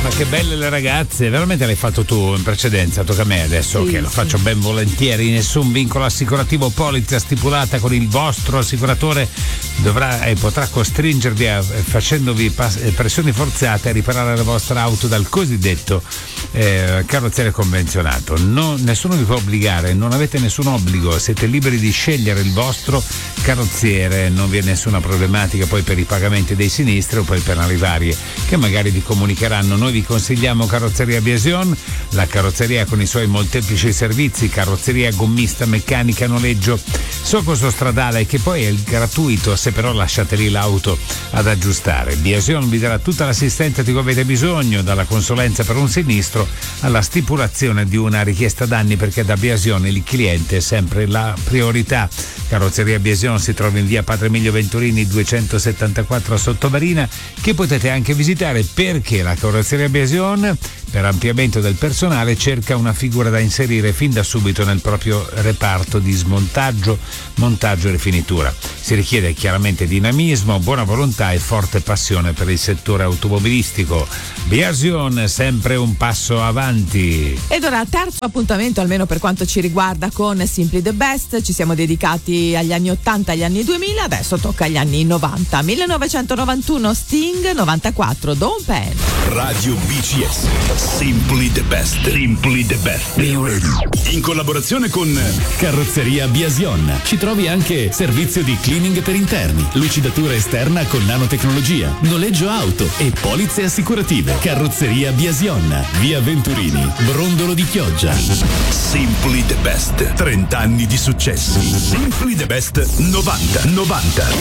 che belle le ragazze, veramente l'hai fatto tu in precedenza, tocca a me adesso, sì, che lo faccio ben volentieri. Nessun vincolo assicurativo, polizza stipulata con il vostro assicuratore dovrà e potrà costringervi facendovi pressioni forzate a riparare la vostra auto dal cosiddetto carrozziere convenzionato. Nessuno vi può obbligare, non avete nessun obbligo, siete liberi di scegliere il vostro carrozziere, non vi è nessuna problematica poi per i pagamenti dei sinistri o per penali varie che magari vi comunicheranno. Noi vi consigliamo Carrozzeria Biasion, la carrozzeria con i suoi molteplici servizi, carrozzeria gommista, meccanica, noleggio, soccorso stradale, che poi è gratuito se però lasciate lì l'auto ad aggiustare. Biasion vi darà tutta l'assistenza di cui avete bisogno, dalla consulenza per un sinistro alla stipulazione di una richiesta danni, perché da Biasion il cliente è sempre la priorità. Carrozzeria Biasion si trova in via Padre Emilio Venturini 274 a Sottomarina, che potete anche visitare, perché la Carrozzeria Biasion, per ampliamento del personale, cerca una figura da inserire fin da subito nel proprio reparto di smontaggio, montaggio e rifinitura. Si richiede chiaramente dinamismo, buona volontà e forte passione per il settore automobilistico. Biasion, sempre un passo avanti. Ed ora terzo appuntamento, almeno per quanto ci riguarda, con Simply the Best. Ci siamo dedicati agli anni 80, agli anni 2000, adesso tocca agli anni 90. 1991 Sting, 94 Don't Pen. Radio BCS, Simply the Best. Simply the Best. In collaborazione con Carrozzeria Biasion. Ci trovi anche servizio di cleaning per interni, lucidatura esterna con nanotecnologia, noleggio auto e polizze assicurative. Carrozzeria Biasion, via Venturini, Brondolo di Chioggia. Simply the Best. 30 anni di successi. Simply the Best 90.